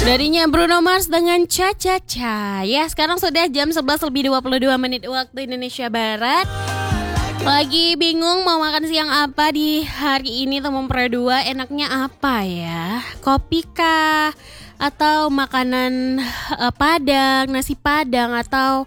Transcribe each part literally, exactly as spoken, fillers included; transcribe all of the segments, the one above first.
Darinya Bruno Mars dengan Cha Cha Cha. Ya, sekarang sudah jam sebelas lebih dua puluh dua menit waktu Indonesia Barat. Lagi bingung mau makan siang apa di hari ini teman Pro dua, enaknya apa ya? Kopi kah? Atau makanan uh, Padang, nasi Padang atau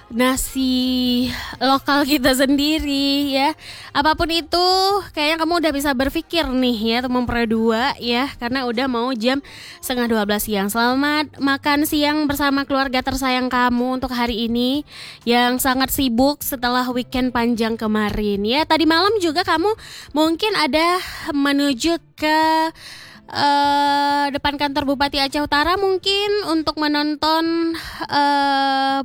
nasi lokal kita sendiri ya. Apapun itu kayaknya kamu udah bisa berpikir nih ya teman Pro dua ya, karena udah mau jam setengah dua belas siang. Selamat makan siang bersama keluarga tersayang kamu untuk hari ini yang sangat sibuk setelah weekend panjang kemarin ya. Tadi malam juga kamu mungkin ada menuju ke uh, depan kantor Bupati Aceh Utara mungkin untuk menonton uh,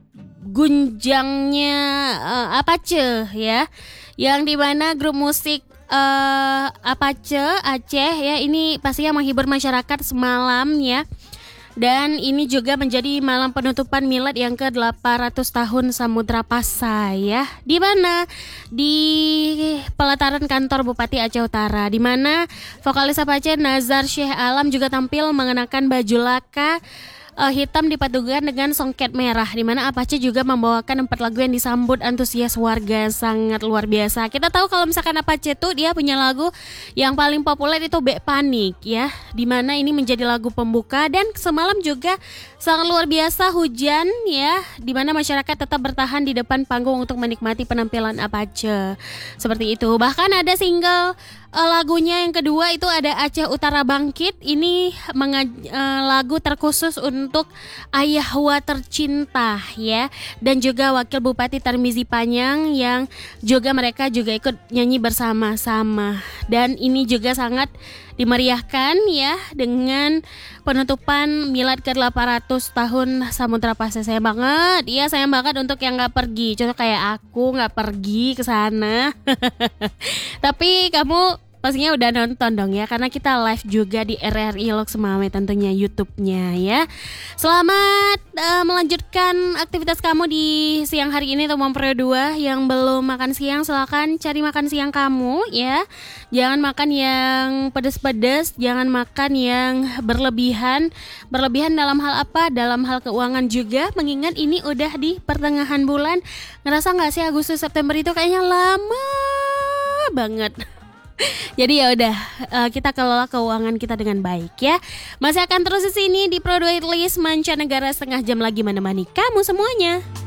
gunjangnya uh, Apache ya, yang dimana grup musik uh, Apache Aceh ya ini pastinya menghibur masyarakat semalam ya. Dan ini juga menjadi malam penutupan milad yang ke delapan ratus tahun Samudra Pasa ya. Di mana? Di pelataran kantor Bupati Aceh Utara, di mana vokalis Apache Nazar Syekh Alam juga tampil mengenakan baju laka Uh, hitam dipadukan dengan songket merah, di mana Apache juga membawakan empat lagu yang disambut antusias warga sangat luar biasa. Kita tahu kalau misalkan Apache tuh dia punya lagu yang paling populer itu Bek Panik ya, di mana ini menjadi lagu pembuka. Dan semalam juga sangat luar biasa hujan ya, di mana masyarakat tetap bertahan di depan panggung untuk menikmati penampilan Apache seperti itu. Bahkan ada single Uh, lagunya yang kedua itu ada Aceh Utara Bangkit. Ini mengaj- uh, lagu terkhusus untuk Ayahwa tercinta ya, dan juga Wakil Bupati Tarmizi Panyang yang juga mereka juga ikut nyanyi bersama-sama. Dan ini juga sangat dimeriahkan ya dengan penutupan milad ke delapan ratus tahun Samudra Pasa. Sayang banget, iya sayang banget untuk yang nggak pergi. Contoh kayak aku nggak pergi ke sana. Tapi kamu pastinya udah nonton dong ya, karena kita live juga di R R I Loks Mame tentunya YouTube-nya ya. Selamat uh, melanjutkan aktivitas kamu di siang hari ini teman Pro dua. Yang belum makan siang silakan cari makan siang kamu ya. Jangan makan yang pedas-pedas, jangan makan yang berlebihan. Berlebihan dalam hal apa? Dalam hal keuangan juga, mengingat ini udah di pertengahan bulan. Ngerasa gak sih Agustus September itu kayaknya lama banget. Jadi ya udah uh, kita kelola keuangan kita dengan baik ya. Masih akan terus di sini di Pro dua Hit List mancanegara, setengah jam lagi menemani kamu semuanya.